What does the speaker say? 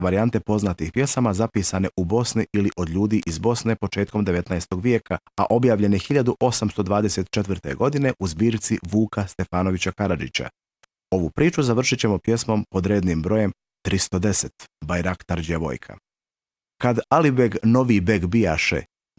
varijante poznatih pjesama zapisane u Bosni ili od ljudi iz Bosne početkom 19. vijeka, a objavljene 1824. godine u zbirci Vuka Stefanovića Karadžića. Ovu priču završit ćemo pjesmom pod rednim brojem 310, Bajraktar djevojka. Kad Alibeg novi beg bijaše